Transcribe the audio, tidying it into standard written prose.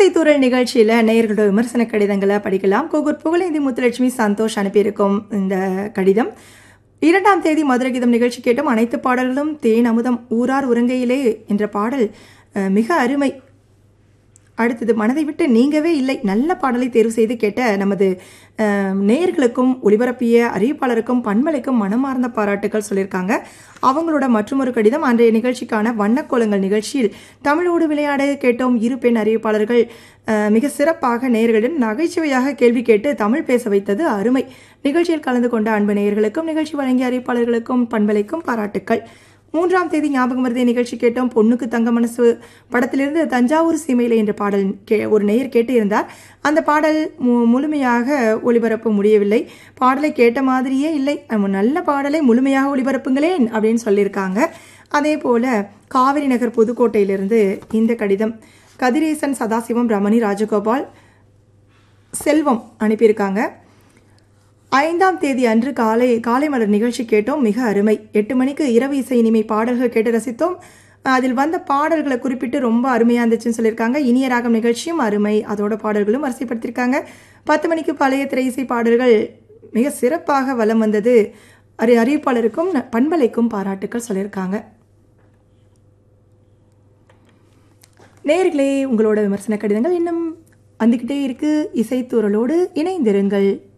இசைத்தூரல் நிகழ்ச்சியில் நேயர்களோட விமர்சன கடிதங்களை படிக்கலாம். கோகூர் புகழேந்தி முத்துலட்சுமி சந்தோஷ் அனுப்பியிருக்கும் இந்த கடிதம். 2ஆம் தேதி மதுரை கீதம் நிகழ்ச்சி கேட்டும் அனைத்து பாடல்களும் தேன் அமுதம் ஊரார் உறங்கையிலே என்ற பாடல் மிக அருமை. அடுத்தது மனதை விட்டு நீங்கவே இல்லை. நல்ல பாடலை தேர்வு செய்து கேட்ட நமது நேயர்களுக்கும் ஒளிபரப்பிய அறிவிப்பாளருக்கும் பண்பலைக்கும் மனமார்ந்த பாராட்டுகள் சொல்லியிருக்காங்க. அவங்களோட மற்றொரு கடிதம், அன்றைய நிகழ்ச்சிக்கான வண்ணக்கோலங்கள் நிகழ்ச்சியில் தமிழோடு விளையாட கேட்டோம். இரு பெண் அறிவிப்பாளர்கள் மிக சிறப்பாக நேயர்களிடம் நகைச்சுவையாக கேள்வி கேட்டு தமிழ் பேச வைத்தது அருமை. நிகழ்ச்சியில் கலந்து கொண்ட அன்பு நேயர்களுக்கும் நிகழ்ச்சி வழங்கிய அறிவிப்பாளர்களுக்கும் பண்பலைக்கும் பாராட்டுக்கள். 3ஆம் தேதி ஞாபகம் மருதிய நிகழ்ச்சி கேட்டோம். பொண்ணுக்கு தங்க மனசு படத்திலிருந்து தஞ்சாவூர் சீமையிலே என்ற பாடல் ஒரு நேயர் கேட்டு இருந்தார். அந்த பாடல் முழுமையாக ஒளிபரப்ப முடியவில்லை. பாடலை கேட்ட மாதிரியே இல்லை. நல்ல பாடலை முழுமையாக ஒளிபரப்புங்களேன் அப்படின்னு சொல்லியிருக்காங்க. அதே போல காவிரி நகர் புதுக்கோட்டையிலிருந்து இந்த கடிதம் கதிரேசன், சதாசிவம், ரமணி, ராஜகோபால், செல்வம் அனுப்பியிருக்காங்க. 5ஆம் தேதி அன்று காலை மலர் நிகழ்ச்சி கேட்டோம். மிக அருமை. 8 மணிக்கு இரவு இசை இனிமை பாடல்கள் கேட்டு ரசித்தோம். அதில் வந்த பாடல்களை குறிப்பிட்டு ரொம்ப அருமையாக இருந்துச்சுன்னு சொல்லியிருக்காங்க. இனிய ராகம் நிகழ்ச்சியும் அருமை, அதோட பாடல்களும் வரிசைப்படுத்தியிருக்காங்க. 10 மணிக்கு பழைய திரை இசை பாடல்கள் மிக சிறப்பாக வலம் வந்தது. அறிவிப்பாளருக்கும் பண்பலைக்கும் பாராட்டுக்கள் சொல்லியிருக்காங்க. நேயர்களே, உங்களோட விமர்சன கடிதங்கள் இன்னும் வந்துக்கிட்டே இருக்கு. இசைத்தூரலோடு இணைந்திருங்கள்.